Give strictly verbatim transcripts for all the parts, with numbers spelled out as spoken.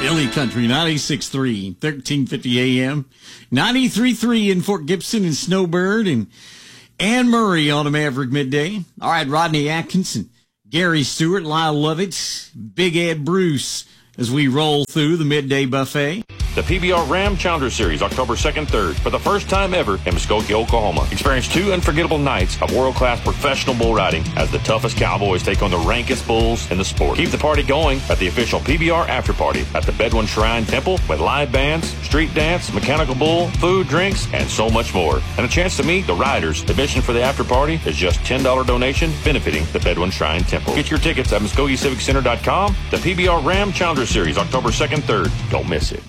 Billy Country, ninety-six point three, thirteen fifty A M, ninety-three point three in Fort Gibson and Snowbird, and Ann Murray on a Maverick Midday. All right, Rodney Atkinson, Gary Stewart, Lyle Lovett, Big Ed Bruce as we roll through the Midday Buffet. The P B R Ram Challenger Series, October second, third, for the first time ever in Muskogee, Oklahoma. Experience two unforgettable nights of world-class professional bull riding as the toughest cowboys take on the rankest bulls in the sport. Keep the party going at the official P B R After Party at the Bedouin Shrine Temple with live bands, street dance, mechanical bull, food, drinks, and so much more. And a chance to meet the riders. Admission for the after party is just ten dollars donation benefiting the Bedouin Shrine Temple. Get your tickets at Muskogee Civic Center dot com. The P B R Ram Challenger Series, October second, third. Don't miss it.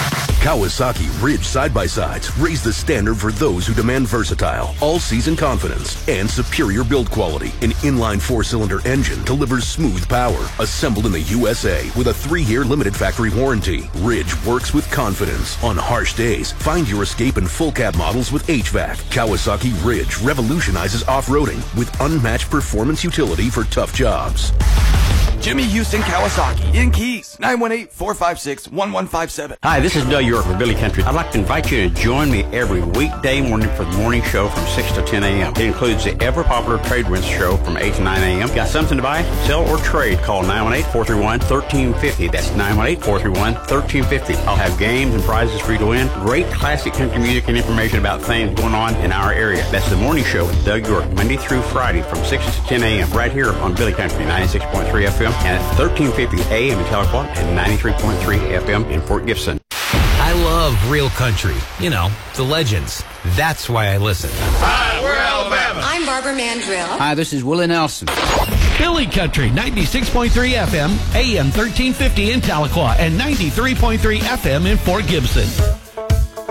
Kawasaki Ridge side-by-sides raise the standard for those who demand versatile, all-season confidence, and superior build quality. An inline four-cylinder engine delivers smooth power, assembled in the U S A with a three-year limited factory warranty. Ridge works with confidence. On harsh days, find your escape in full-cab models with H V A C. Kawasaki Ridge revolutionizes off-roading with unmatched performance utility for tough jobs. Jimmy Houston Kawasaki in Keys, nine one eight, four five six, one one five seven. Hi, this is Doug York with Billy Country. I'd like to invite you to join me every weekday morning for the morning show from six to ten A M It includes the ever-popular Trade Winds show from eight to nine A M Got something to buy, sell, or trade? Call nine one eight, four three one, one three five zero. That's nine one eight, four three one, one three five zero. I'll have games and prizes for you to win. Great classic country music and information about things going on in our area. That's the morning show with Doug York, Monday through Friday from six to ten A M right here on Billy Country, ninety-six point three F M and at thirteen fifty A M in Tahlequah and ninety-three point three F M in Fort Gibson. I love real country. You know, the legends. That's why I listen. Hi, we're Alabama. I'm Barbara Mandrill. Hi, this is Willie Nelson. Billy Country, ninety-six point three F M, A M thirteen fifty in Tahlequah, and ninety-three point three F M in Fort Gibson.